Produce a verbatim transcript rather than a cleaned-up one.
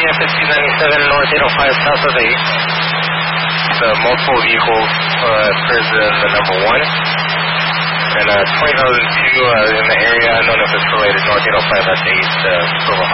F S two ninety-seven North eight oh five south of eight. The multiple vehicles uh, occurs in the number one. And uh, twenty thousand two uh, in the area, known if it's related North eight oh five, that's eight, uh, Silver